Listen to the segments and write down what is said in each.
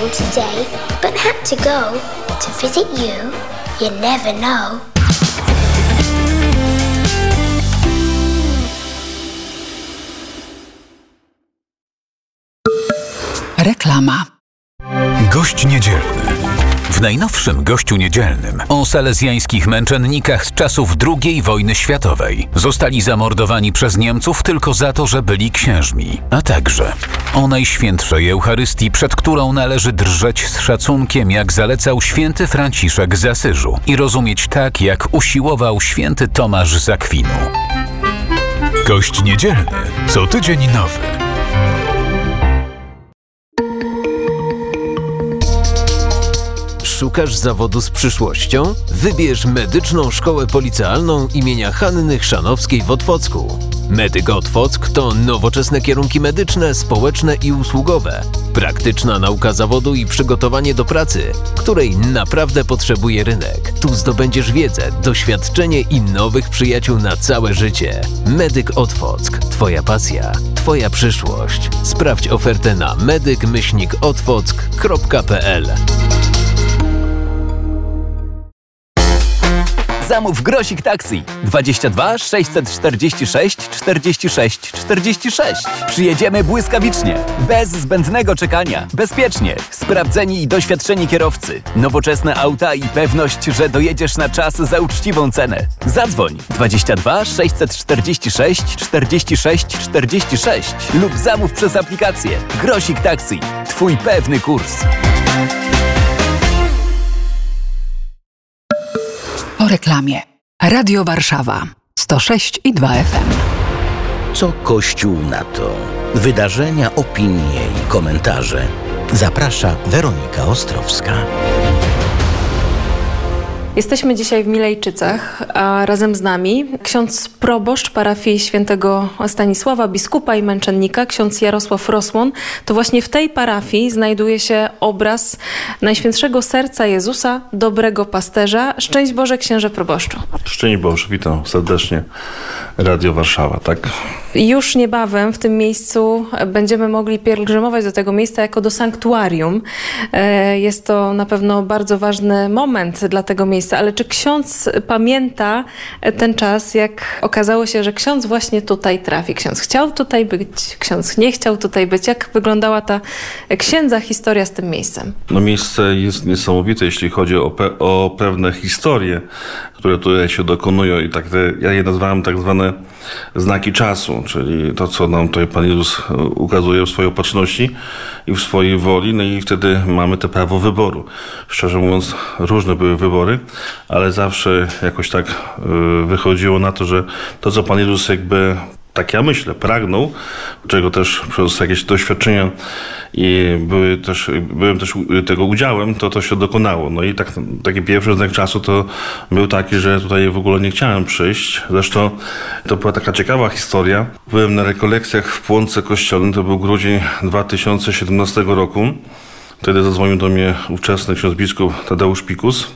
home today, but had to go to visit you. You never know. Reklama. Gość niedzielny. W najnowszym Gościu Niedzielnym o salezjańskich męczennikach z czasów II wojny światowej. Zostali zamordowani przez Niemców tylko za to, że byli księżmi. A także o Najświętszej Eucharystii, przed którą należy drżeć z szacunkiem, jak zalecał święty Franciszek z Asyżu i rozumieć tak, jak usiłował święty Tomasz z Akwinu. Gość Niedzielny. Co tydzień nowy. Szukasz zawodu z przyszłością? Wybierz Medyczną Szkołę Policealną imienia Hanny Chrzanowskiej w Otwocku. Medyk Otwock to nowoczesne kierunki medyczne, społeczne i usługowe. Praktyczna nauka zawodu i przygotowanie do pracy, której naprawdę potrzebuje rynek. Tu zdobędziesz wiedzę, doświadczenie i nowych przyjaciół na całe życie. Medyk Otwock. Twoja pasja, Twoja przyszłość. Sprawdź ofertę na medyk-otwock.pl. Zamów Grosik Taxi 22 646 46 46. Przyjedziemy błyskawicznie, bez zbędnego czekania, bezpiecznie, sprawdzeni i doświadczeni kierowcy, nowoczesne auta i pewność, że dojedziesz na czas za uczciwą cenę. Zadzwoń 22 646 46 46 lub zamów przez aplikację. Grosik Taxi. Twój pewny kurs. Po reklamie. Radio Warszawa 106,2 FM. Co Kościół na to? Wydarzenia, opinie i komentarze. Zaprasza Weronika Ostrowska. Jesteśmy dzisiaj w Milejczycach, a razem z nami ksiądz proboszcz parafii świętego Stanisława, biskupa i męczennika, ksiądz Jarosław Rosłon. To właśnie w tej parafii znajduje się obraz Najświętszego Serca Jezusa, dobrego pasterza. Szczęść Boże, księże proboszczu. Szczęść Boże, witam serdecznie. Radio Warszawa, tak? Już niebawem w tym miejscu będziemy mogli pielgrzymować do tego miejsca jako do sanktuarium. Jest to na pewno bardzo ważny moment dla tego miejsca, ale czy ksiądz pamięta ten czas, jak okazało się, że ksiądz właśnie tutaj trafi? Ksiądz chciał tutaj być, ksiądz nie chciał tutaj być. Jak wyglądała ta księdza historia z tym miejscem? No miejsce jest niesamowite, jeśli chodzi o pewne historie, które tutaj się dokonują i tak ja je nazwałem tak zwane znaki czasu, czyli to, co nam tutaj Pan Jezus ukazuje w swojej opatrzności i w swojej woli, no i wtedy mamy te prawo wyboru. Szczerze mówiąc, różne były wybory, ale zawsze jakoś tak wychodziło na to, że to, co Pan Jezus jakby, tak ja myślę, pragnął, czego też przez jakieś doświadczenia i byłem też tego udziałem, to się dokonało. No i taki pierwszy znak czasu to był taki, że tutaj w ogóle nie chciałem przyjść. Zresztą to była taka ciekawa historia. Byłem na rekolekcjach w Płonce Kościelnym, to był grudzień 2017 roku. Wtedy zadzwonił do mnie ówczesny ksiądz biskup Tadeusz Pikus.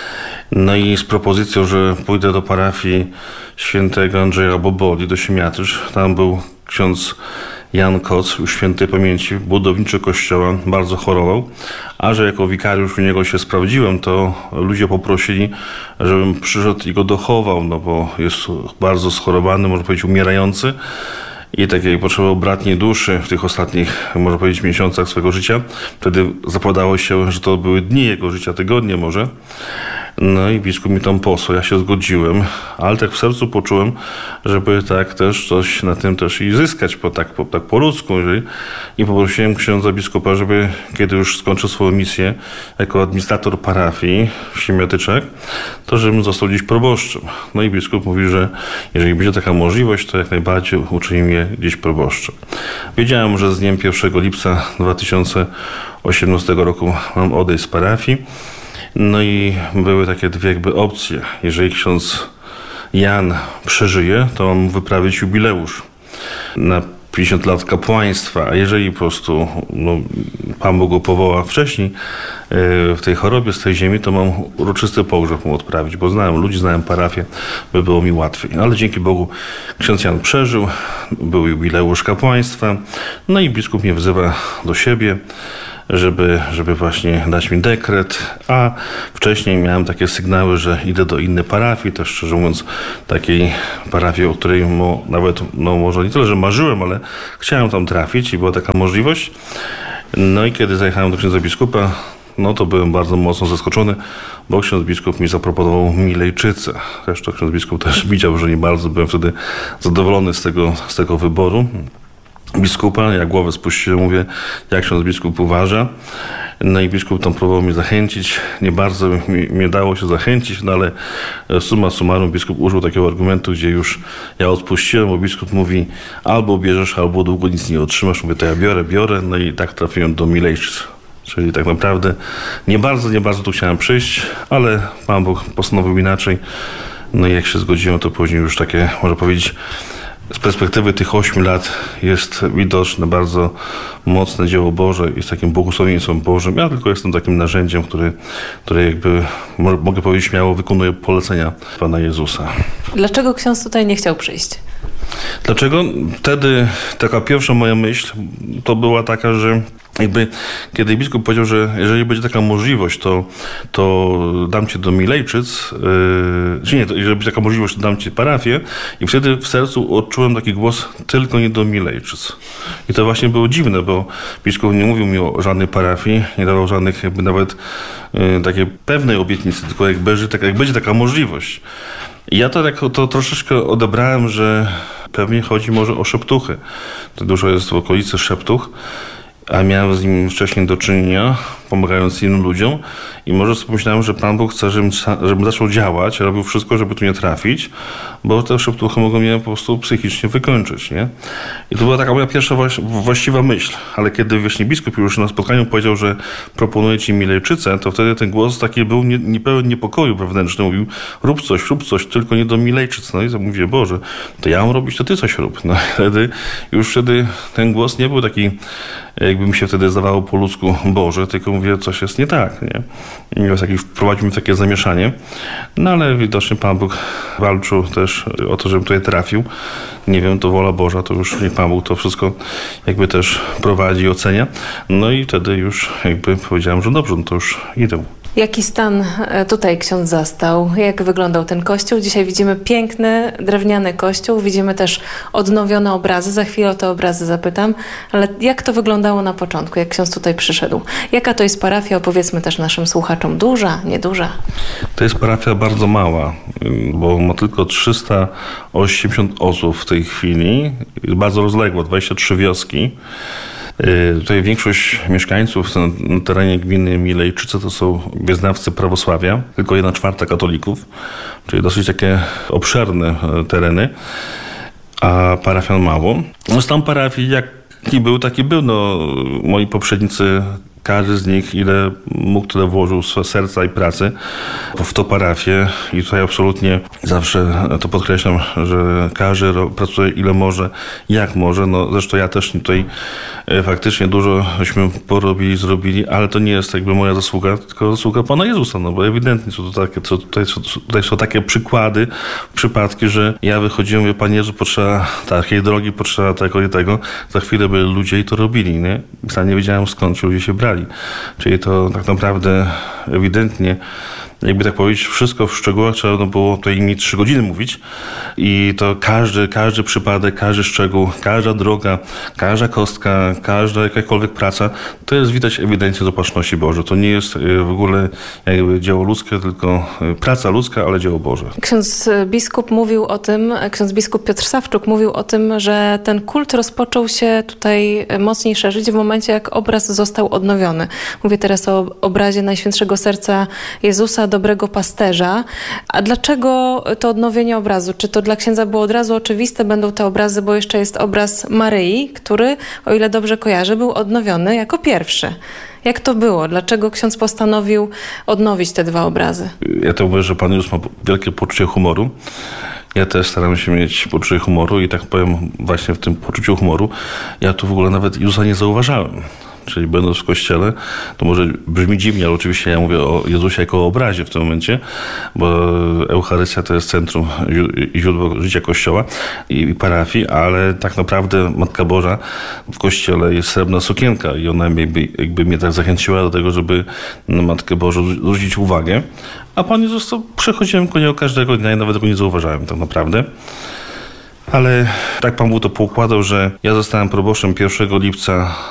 No i z propozycją, że pójdę do parafii świętego Andrzeja Boboli do Siemiatycz. Tam był ksiądz Jan Koc, już świętej pamięci, budowniczy kościoła, bardzo chorował. A że jako wikariusz u niego się sprawdziłem, to ludzie poprosili, żebym przyszedł i go dochował, no bo jest bardzo schorowany, można powiedzieć umierający. I tak jak potrzebował bratniej duszy w tych ostatnich, można powiedzieć, miesiącach swojego życia, wtedy zapowiadało się, że to były dni jego życia, tygodnie może. No i biskup mi tam posłał, ja się zgodziłem, ale tak w sercu poczułem, żeby tak też coś na tym też i zyskać, tak po ludzku. I poprosiłem księdza biskupa, żeby kiedy już skończę swoją misję jako administrator parafii w Siemiatyczach, to żebym został gdzieś proboszczem. No i biskup mówi, że jeżeli będzie taka możliwość, to jak najbardziej uczyni mnie gdzieś proboszczem. Wiedziałem, że z dniem 1 lipca 2018 roku mam odejść z parafii. No i były takie dwie jakby opcje. Jeżeli ksiądz Jan przeżyje, to mam wyprawić jubileusz na 50 lat kapłaństwa, a jeżeli po prostu Pan Bóg go powoła wcześniej w tej chorobie z tej ziemi, to mam uroczysty pogrzeb mu odprawić, bo znałem ludzi, znałem parafię, by było mi łatwiej. Ale dzięki Bogu ksiądz Jan przeżył, był jubileusz kapłaństwa, no i biskup mnie wzywa do siebie. żeby właśnie dać mi dekret, a wcześniej miałem takie sygnały, że idę do innej parafii, też szczerze mówiąc takiej parafii, o której nawet, no może nie tyle, że marzyłem, ale chciałem tam trafić i była taka możliwość. No i kiedy zajechałem do księdza biskupa, no to byłem bardzo mocno zaskoczony, bo ksiądz biskup mi zaproponował Milejczycę. Zresztą ksiądz biskup też widział, że nie bardzo byłem wtedy zadowolony z tego wyboru biskupa. Ja głowę spuściłem, mówię, jak ksiądz biskup uważa. No i biskup tam próbował mnie zachęcić. Nie bardzo mi dało się zachęcić, no ale summa summarum biskup użył takiego argumentu, gdzie już ja odpuściłem, bo biskup mówi, albo bierzesz, albo długo nic nie otrzymasz. Mówię, to ja biorę. No i tak trafiłem do Milejczycy. Czyli tak naprawdę nie bardzo tu chciałem przyjść, ale Pan Bóg postanowił inaczej. No i jak się zgodziłem, to później już takie, można powiedzieć, z perspektywy tych 8 lat jest widoczne bardzo mocne dzieło Boże i z takim błogosławieństwem Bożym. Ja tylko jestem takim narzędziem, które jakby, mogę powiedzieć śmiało, wykonuje polecenia Pana Jezusa. Dlaczego ksiądz tutaj nie chciał przyjść? Dlaczego? Wtedy taka pierwsza moja myśl to była taka, że jakby kiedy biskup powiedział, że jeżeli będzie taka możliwość, to dam cię do Milejczyc, czy nie, jeżeli będzie taka możliwość, to dam ci parafię i wtedy w sercu odczułem taki głos, tylko nie do Milejczyc. I to właśnie było dziwne, bo biskup nie mówił mi o żadnej parafii, nie dawał żadnych jakby nawet takiej pewnej obietnicy, tylko jak będzie taka możliwość. I ja to troszeczkę odebrałem, że pewnie chodzi może o Szeptuchy. To dużo jest w okolicy Szeptuch, a miałem z nim wcześniej do czynienia, pomagając innym ludziom i może sobie myślałem, że Pan Bóg chce, żebym zaczął działać, robił wszystko, żeby tu nie trafić, bo te Szeptuchy mogą mnie po prostu psychicznie wykończyć, nie? I to była taka moja pierwsza właściwa myśl, ale kiedy właśnie biskup już na spotkaniu powiedział, że proponuje ci Milejczycę, to wtedy ten głos taki był pełen niepokoju wewnętrznego, mówił rób coś, tylko nie do Milejczyc. No i to mówię, Boże, to ja mam robić, to ty coś rób. No i wtedy ten głos nie był taki, jakby mi się wtedy zdawało po ludzku, Boże, tylko mówię, coś jest nie tak, nie? I wprowadził mnie w takie zamieszanie. No ale widocznie Pan Bóg walczył też o to, żebym tutaj trafił. Nie wiem, to wola Boża, to już nie Pan Bóg to wszystko jakby też prowadzi i ocenia. No i wtedy już jakby powiedziałem, że dobrze, no to już idę. Jaki stan tutaj ksiądz zastał? Jak wyglądał ten kościół? Dzisiaj widzimy piękny, drewniany kościół. Widzimy też odnowione obrazy. Za chwilę o te obrazy zapytam. Ale jak to wyglądało na początku, jak ksiądz tutaj przyszedł? Jaka to jest parafia? Opowiedzmy też naszym słuchaczom. Duża, nieduża? To jest parafia bardzo mała, bo ma tylko 380 osób w tej chwili. Jest bardzo rozległa, 23 wioski. Tutaj większość mieszkańców na terenie gminy Milejczyce to są wyznawcy prawosławia, tylko 1/4 katolików, czyli dosyć takie obszerne tereny, a parafian mało. No stan parafii jaki był, taki był. No, moi poprzednicy, każdy z nich ile mógł, tyle włożył serca i pracy w to parafię i tutaj absolutnie zawsze to podkreślam, że każdy pracuje ile może, jak może. No zresztą ja też tutaj faktycznie dużo żeśmy zrobili, ale to nie jest jakby moja zasługa, tylko zasługa Pana Jezusa, no bo ewidentnie tutaj są takie przykłady, przypadki, że ja wychodziłem, mówię, Panie Jezu, potrzeba takiej drogi, potrzeba tego i tego. Za chwilę byli ludzie i to robili, nie? I sam nie wiedziałem, skąd ci ludzie się brali. Czyli to tak naprawdę ewidentnie, jakby tak powiedzieć, wszystko w szczegółach trzeba było tutaj mi 3 godziny mówić i to każdy przypadek, każdy szczegół, każda droga, każda kostka, każda jakakolwiek praca, to jest widać ewidentnie z opatrzności Bożej. To nie jest w ogóle jakby dzieło ludzkie, tylko praca ludzka, ale dzieło Boże. Ksiądz biskup mówił o tym, ksiądz biskup Piotr Sawczuk mówił o tym, że ten kult rozpoczął się tutaj mocniej szerzyć w momencie, jak obraz został odnowiony. Mówię teraz o obrazie Najświętszego Serca Jezusa, Dobrego Pasterza. A dlaczego to odnowienie obrazu? Czy to dla księdza było od razu oczywiste? Będą te obrazy, bo jeszcze jest obraz Maryi, który, o ile dobrze kojarzę, był odnowiony jako pierwszy. Jak to było? Dlaczego ksiądz postanowił odnowić te 2 obrazy? Ja to mówię, że Pan Jezus ma wielkie poczucie humoru. Ja też staram się mieć poczucie humoru i tak powiem właśnie w tym poczuciu humoru. Ja tu w ogóle nawet Jezusa nie zauważałem. czyli będąc w kościele, to może brzmi dziwnie, ale oczywiście ja mówię o Jezusie jako o obrazie w tym momencie, bo Eucharystia to jest centrum i źródło życia Kościoła i parafii, ale tak naprawdę Matka Boża w kościele jest srebrna sukienka i ona jakby mnie tak zachęciła do tego, żeby na Matkę Bożą zwrócić uwagę. A Pan Jezus to przechodziłem koło niego każdego dnia i nawet go nie zauważałem tak naprawdę. Ale tak Pan Bóg to poukładał, że ja zostałem proboszczem 1 lipca